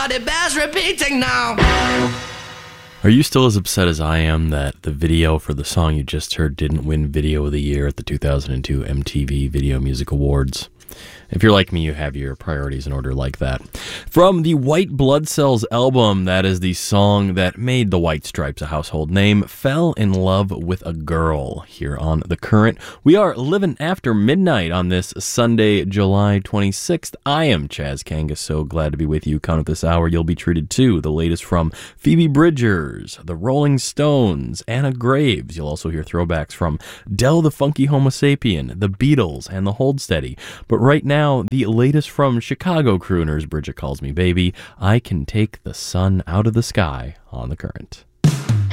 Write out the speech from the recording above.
but it bears repeating now. Are you still as upset as I am that the video for the song you just heard didn't win Video of the Year at the 2002 MTV Video Music Awards? If you're like me, you have your priorities in order like that. From the White Blood Cells album, that is the song that made the White Stripes a household name, Fell in Love with a Girl, here on The Current. We are living after midnight on this Sunday, July 26th. I am Chaz Kangas, so glad to be with you. Count up this hour, you'll be treated to the latest from Phoebe Bridgers, the Rolling Stones, Anna Graves. You'll also hear throwbacks from Del the Funky Homo Sapien, the Beatles, and the Hold Steady. But right now, the latest from Chicago crooners, Bridget Calls Me Baby, I Can Take the Sun Out of the Sky on The Current.